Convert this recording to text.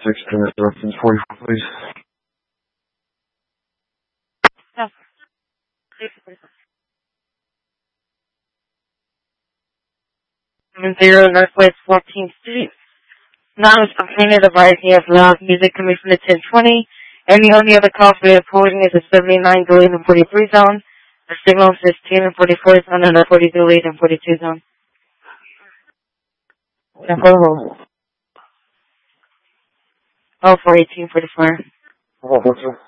reference 44, please. Yeah. 0 Northwest 14th Street. Now it's complaining of variety of loud music coming from the 1020. Any only other calls we are reporting is a 79 delayed and 43 zone. The signal says 10 and 44 zone and a 40 delayed and 42 zone. Yeah, oh, for 1844.